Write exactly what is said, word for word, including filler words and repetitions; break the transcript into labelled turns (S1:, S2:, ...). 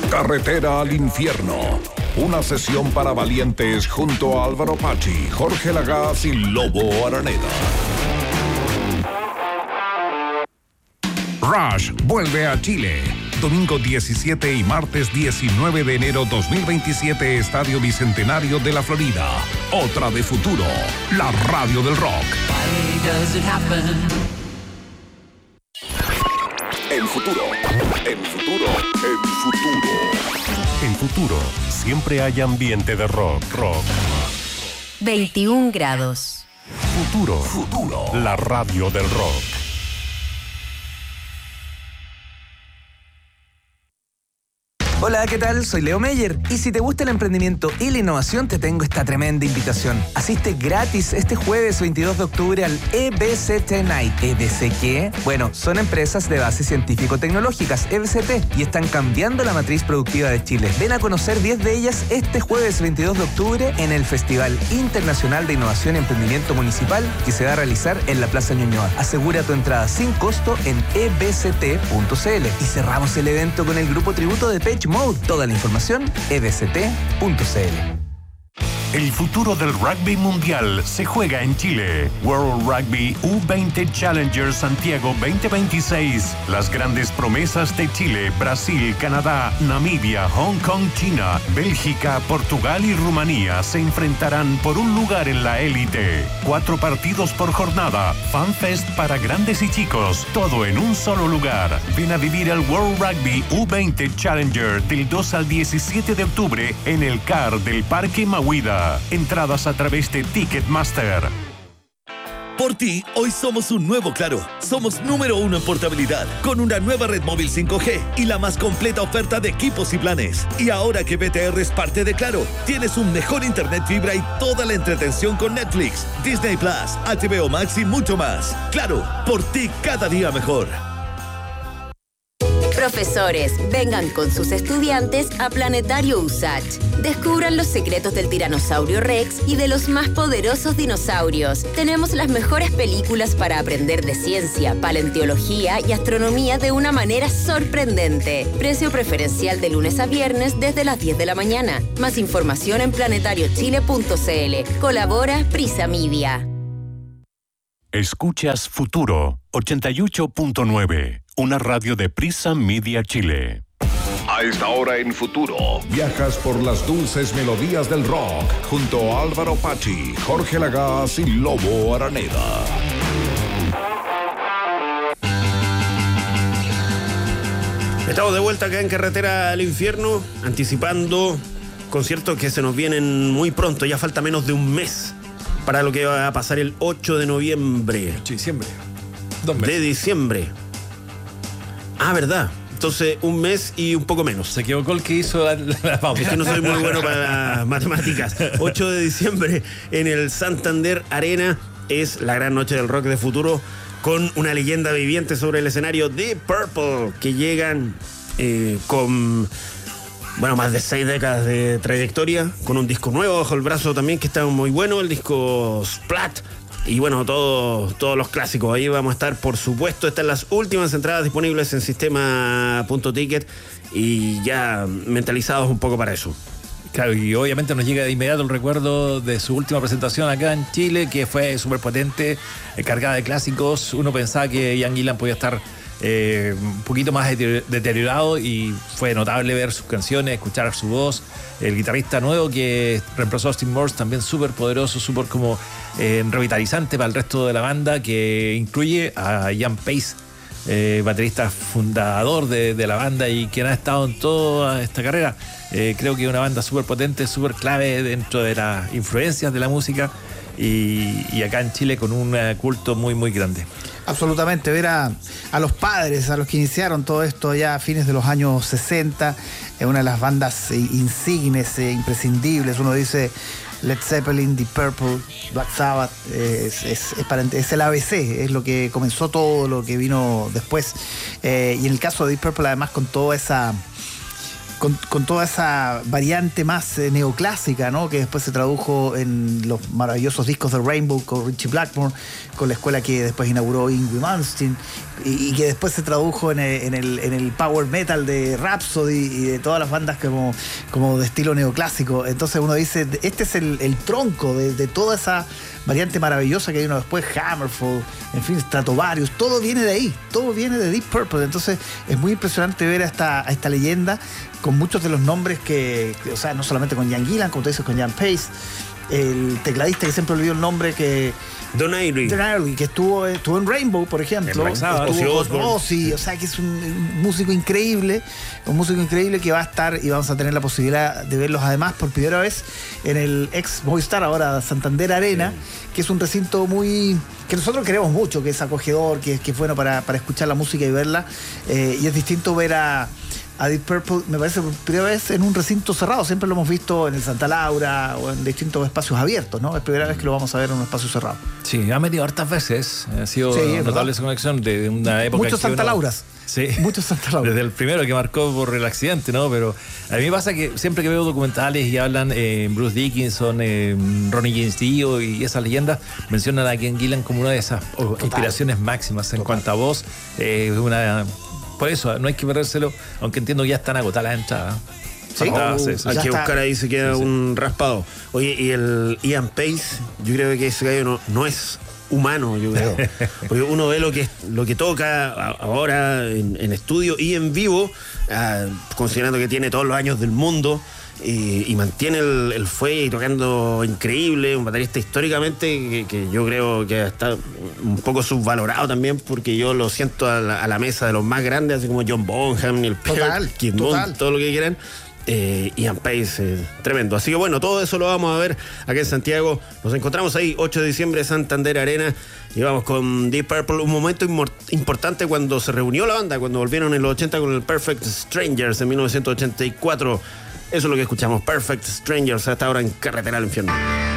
S1: Carretera al infierno. Una sesión para valientes junto a Álvaro Pachi, Jorge Lagaz y Lobo Araneda. Rush vuelve a Chile. Domingo diecisiete y martes diecinueve de enero dos mil veintisiete, Estadio Bicentenario de la Florida. Otra de Futuro, la radio del rock. El futuro, el futuro, el futuro.
S2: El futuro, siempre hay ambiente de rock, rock.
S3: veintiún grados.
S2: Futuro, futuro, la radio del rock.
S4: Hola, ¿qué tal? Soy Leo Meyer y si te gusta el emprendimiento y la innovación te tengo esta tremenda invitación. Asiste gratis este jueves veintidós de octubre al E B C T Night. ¿E B C qué? Bueno, son empresas de base científico-tecnológicas, E B C T, y están cambiando la matriz productiva de Chile. Ven a conocer diez de ellas este jueves veintidós de octubre en el Festival Internacional de Innovación y Emprendimiento Municipal que se va a realizar en la Plaza Ñuñoa. Asegura tu entrada sin costo en e b c t punto c l. Y cerramos el evento con el grupo tributo de Depeche Mode. Toda la información, e b c t punto c l.
S2: El futuro del rugby mundial se juega en Chile. World Rugby U veinte Challenger Santiago veinte veintiséis. Las grandes promesas de Chile, Brasil, Canadá, Namibia, Hong Kong, China, Bélgica, Portugal y Rumanía se enfrentarán por un lugar en la élite. Cuatro partidos por jornada, FanFest para grandes y chicos, todo en un solo lugar. Ven a vivir el World Rugby U veinte Challenger del dos al diecisiete de octubre en el C A R del Parque Mahuida. Entradas a través de Ticketmaster.
S5: Por ti, hoy somos un nuevo Claro. Somos número uno en portabilidad, con una nueva red móvil cinco G y la más completa oferta de equipos y planes. Y ahora que B T R es parte de Claro, tienes un mejor internet fibra y toda la entretención con Netflix, Disney Plus, H B O Max y mucho más. Claro, por ti cada día mejor.
S3: Profesores, vengan con sus estudiantes a Planetario U S A C. Descubran los secretos del tiranosaurio Rex y de los más poderosos dinosaurios. Tenemos las mejores películas para aprender de ciencia, paleontología y astronomía de una manera sorprendente. Precio preferencial de lunes a viernes desde las diez de la mañana. Más información en planetario chile punto c l. Colabora Prisa Media.
S2: Escuchas Futuro ochenta y ocho punto nueve, una radio de Prisa Media Chile.
S1: A esta hora en Futuro, viajas por las dulces melodías del rock junto a Álvaro Pachi, Jorge Lagaz y Lobo Araneda.
S6: Estamos de vuelta acá en Carretera al Infierno, anticipando conciertos que se nos vienen muy pronto. Ya falta menos de un mes para lo que va a pasar el ocho de noviembre.
S7: ocho de diciembre. Dos meses.
S6: De diciembre. Ah, ¿verdad? Entonces, un mes y un poco menos.
S7: Se equivocó el que hizo la, la pausa.
S6: Es que no soy muy bueno para las matemáticas. ocho de diciembre en el Santander Arena es la gran noche del rock de Futuro, con una leyenda viviente sobre el escenario, Deep Purple, que llegan eh, con... Bueno, más de seis décadas de trayectoria, con un disco nuevo bajo el brazo también que está muy bueno, el disco Splat. Y bueno, todo, todos los clásicos. Ahí vamos a estar, por supuesto. Están las últimas entradas disponibles en sistema punto ticket y ya mentalizados un poco para eso.
S7: Claro, y obviamente nos llega de inmediato el recuerdo de su última presentación acá en Chile, que fue súper potente, eh, cargada de clásicos. Uno pensaba que Ian Gillan podía estar Eh, un poquito más deteriorado y fue notable ver sus canciones, escuchar su voz. El guitarrista nuevo que reemplazó a Steve Morse, también súper poderoso, súper como eh, revitalizante para el resto de la banda, que incluye a Ian Pace, eh, baterista fundador de, de la banda y quien ha estado en toda esta carrera. Eh, creo que es una banda súper potente, súper clave dentro de las influencias de la música y, y acá en Chile con un culto muy muy grande.
S8: Absolutamente, ver a, a los padres, a los que iniciaron todo esto ya a fines de los años sesenta, es una de las bandas insignes, eh, imprescindibles. Uno dice Led Zeppelin, Deep Purple, Black Sabbath, eh, es, es, es, para, es el A B C, es lo que comenzó todo, lo que vino después. Eh, y en el caso de Deep Purple, además, con toda esa con, con toda esa variante más eh, neoclásica, ¿no? Que después se tradujo en los maravillosos discos de Rainbow con Richie Blackmore, con la escuela que después inauguró Yngwie Malmsteen, y, y que después se tradujo en el, en, el, en el power metal de Rhapsody y de todas las bandas como, como de estilo neoclásico. Entonces uno dice, este es el, el tronco de, de toda esa variante maravillosa que vino después, Hammerfall, en fin, Stratovarius, todo viene de ahí, todo viene de Deep Purple. Entonces es muy impresionante ver a esta, a esta leyenda con muchos de los nombres que, que, o sea, no solamente con Ian Gillan, como tú dices, con Ian Pace, el tecladista que siempre olvidó el nombre, que
S6: Don Airey.
S8: Don Airey, que estuvo, estuvo en Rainbow, por ejemplo. Estuvo con Ozzy, o sea, que es un, un músico increíble, un músico increíble que va a estar, y vamos a tener la posibilidad de verlos además por primera vez en el ex Movistar, ahora Santander Arena, sí. Que es un recinto muy, que nosotros queremos mucho, que es acogedor, que, que es bueno para, para escuchar la música y verla, eh, y es distinto ver a a Deep Purple, me parece, por primera vez en un recinto cerrado. Siempre lo hemos visto en el Santa Laura o en distintos espacios abiertos, ¿no? Es primera vez que lo vamos a ver en un espacio cerrado.
S7: Sí, ha metido hartas veces. Ha sido
S8: sí,
S7: notable esa conexión de una época.
S8: Muchos Santa uno... Lauras.
S7: Sí.
S8: Muchos Santa Lauras.
S7: Desde el primero que marcó por el accidente, ¿no? Pero a mí me pasa que siempre que veo documentales y hablan eh, Bruce Dickinson, eh, Ronnie James Dio y esas leyendas, mencionan a Ian Gillan como una de esas Total. inspiraciones máximas en Total. cuanto a voz. Eh, una... Por eso, no hay que perdérselo, aunque entiendo que ya están agotadas las entradas.
S6: Sí, oh, sí, sí. Hay que buscar ahí, se queda sí, sí. un raspado. Oye, y el Ian Pace, yo creo que ese gallo no, no es humano, yo creo. Porque uno ve lo que, lo que toca ahora en, en estudio y en vivo, uh, considerando que tiene todos los años del mundo. Y, y mantiene el, el fuelle y tocando increíble, un baterista históricamente que, que yo creo que está un poco subvalorado también, porque yo lo siento a la, a la mesa de los más grandes, así como John Bonham, Neil Peart, Kid Moon, todo lo que quieran. Eh, Ian Pace, eh, tremendo. Así que bueno, todo eso lo vamos a ver acá en Santiago. Nos encontramos ahí, ocho de diciembre, Santander Arena. Y vamos con Deep Purple, un momento importante cuando se reunió la banda, cuando volvieron en los ochenta con el Perfect Strangers en mil novecientos ochenta y cuatro. Eso es lo que escuchamos, Perfect Strangers, hasta ahora en Carretera al Infierno.